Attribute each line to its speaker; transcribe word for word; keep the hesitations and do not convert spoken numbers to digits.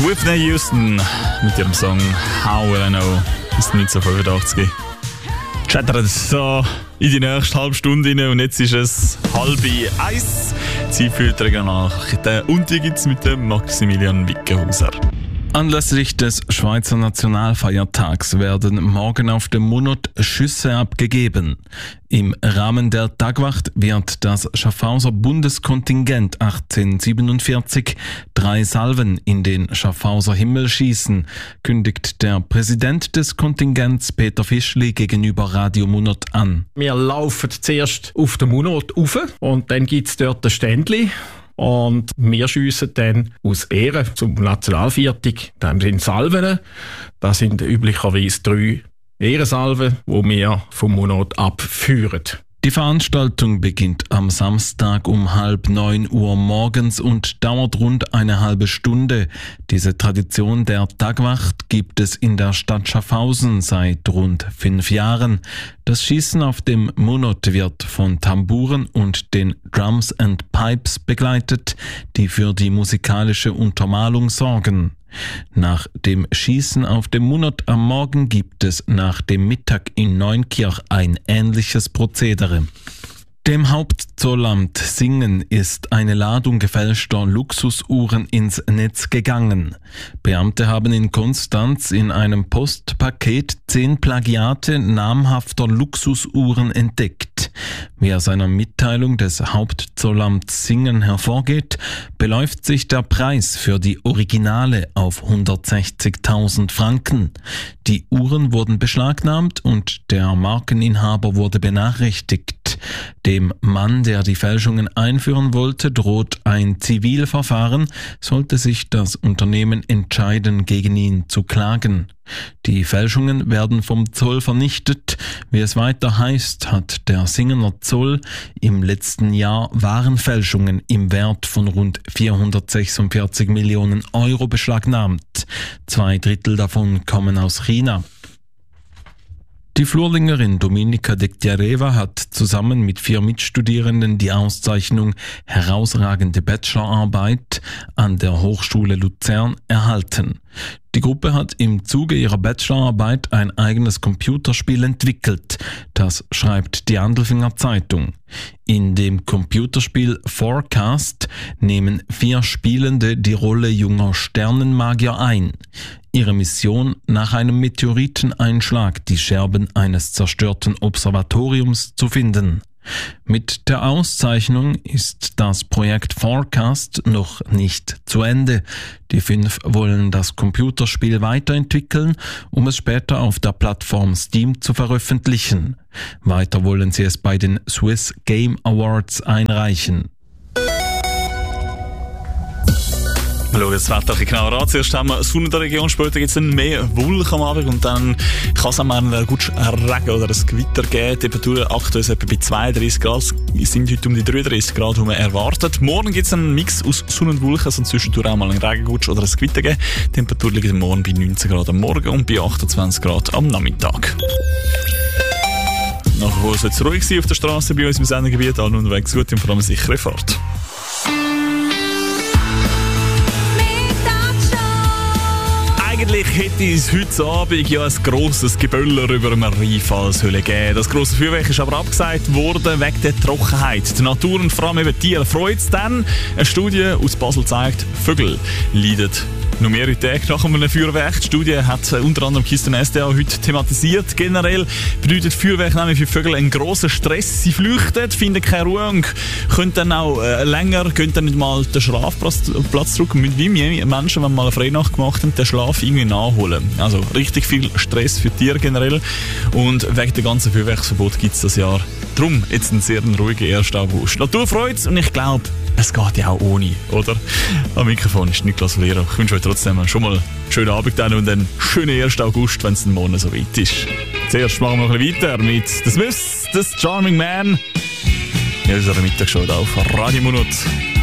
Speaker 1: Whitney Houston mit ihrem Song How Will I Know aus neunzehnhundertfünfundachtzig. Chattert so in die nächste halbe Stunde rein und jetzt ist es halb eins. Zeit für die Regionalnachrichten und die gibt es mit dem Maximilian Wickenhauser.
Speaker 2: Anlässlich des Schweizer Nationalfeiertags werden morgen auf dem Munot Schüsse abgegeben. Im Rahmen der Tagwacht wird das Schaffhauser Bundeskontingent achtzehnhundertsiebenundvierzig drei Salven in den Schaffhauser Himmel schießen, kündigt der Präsident des Kontingents Peter Fischli gegenüber Radio Munot an.
Speaker 3: Wir laufen zuerst auf den Munot rauf und dann gibt es dort ein Ständchen. Und wir schiessen dann aus Ehre zum Nationalviertag. Dann sind Salven. Das sind üblicherweise drei Ehrensalven, die wir vom Munot abführen.
Speaker 2: Die Veranstaltung beginnt am Samstag um halb neun Uhr morgens und dauert rund eine halbe Stunde. Diese Tradition der Tagwacht gibt es in der Stadt Schaffhausen seit rund fünf Jahren. Das Schießen auf dem Munot wird von Tamburen und den Drums and Pipes begleitet, die für die musikalische Untermalung sorgen. Nach dem Schießen auf dem Munot am Morgen gibt es nach dem Mittag in Neunkirch ein ähnliches Prozedere. Dem Hauptzollamt Singen ist eine Ladung gefälschter Luxusuhren ins Netz gegangen. Beamte haben in Konstanz in einem Postpaket zehn Plagiate namhafter Luxusuhren entdeckt. Wie aus einer Mitteilung des Hauptzollamts Singen hervorgeht, beläuft sich der Preis für die Originale auf hundertsechzigtausend Franken. Die Uhren wurden beschlagnahmt und der Markeninhaber wurde benachrichtigt. Dem Mann, der die Fälschungen einführen wollte, droht ein Zivilverfahren, sollte sich das Unternehmen entscheiden, gegen ihn zu klagen. Die Fälschungen werden vom Zoll vernichtet. Wie es weiter heißt, hat der Singener Zoll im letzten Jahr Warenfälschungen im Wert von rund vierhundertsechsundvierzig Millionen Euro beschlagnahmt. Zwei Drittel davon kommen aus China. Die Flurlingerin Dominika Dektiareva hat zusammen mit vier Mitstudierenden die Auszeichnung Herausragende Bachelorarbeit an der Hochschule Luzern erhalten. Die Gruppe hat im Zuge ihrer Bachelorarbeit ein eigenes Computerspiel entwickelt. Das schreibt die Andelfinger Zeitung. In dem Computerspiel Forecast nehmen vier Spielende die Rolle junger Sternenmagier ein. Ihre Mission: nach einem Meteoriteneinschlag die Scherben eines zerstörten Observatoriums zu finden. Mit der Auszeichnung ist das Projekt Forecast noch nicht zu Ende. Die fünf wollen das Computerspiel weiterentwickeln, um es später auf der Plattform Steam zu veröffentlichen. Weiter wollen sie es bei den Swiss Game Awards einreichen.
Speaker 1: Wir schauen das Wetter ein genauer an. Zuerst haben wir Sonne in der Region, später gibt es dann mehr Wolken am Abend und dann kann es auch mal einen guten Regen oder ein Gewitter geben. Die Temperaturen aktuell sind etwa bei zweiunddreißig Grad, es sind heute um die dreiunddreißig Grad, die man erwartet. Morgen gibt es einen Mix aus Sonne und Wolken, also zwischendurch auch mal einen Regengutsch oder ein Gewitter geben. Die Temperatur liegt morgen bei neunzehn Grad am Morgen und bei achtundzwanzig Grad am Nachmittag. Nachher soll es ruhig sein auf der Straße bei uns im Sendegebiet, alle unterwegs gut und vor allem sichere Fahrt. Eigentlich hätte es heute Abend ja ein grosses Geböller über einer Rheinfallshöhle gegeben. Das grosse Feuerwerk ist aber abgesagt worden wegen der Trockenheit. Die Natur und vor allem eben Tiere freut es dann. Eine Studie aus Basel zeigt, Vögel leiden noch mehrere Tage nach einem Feuerwerk. Die Studie hat unter anderem Kisten S D A heute thematisiert. Generell bedeutet Feuerwerk nämlich für Vögel einen grossen Stress. Sie flüchten, finden keine Ruhe und können dann auch äh, länger, können dann nicht mal den Schlafplatz zurück. Mit wie wir Menschen, wenn wir mal eine Freinacht gemacht haben, den Schlaf irgendwie nachholen. Also richtig viel Stress für Tiere generell. Und wegen der ganzen Feuerwerksverbot gibt es das Jahr drum jetzt einen sehr ruhigen ersten August. Natur freut's und ich glaube, es geht ja auch ohne, oder? Am Mikrofon ist Niklas Lehrer. Ich wünsche euch trotzdem schon mal einen schönen Abend und einen schönen ersten August, wenn es den Monat so weit ist. Zuerst machen wir noch ein bisschen weiter mit The Smiths, The Charming Man. In unserer Mittagsshow auf Radio Munot.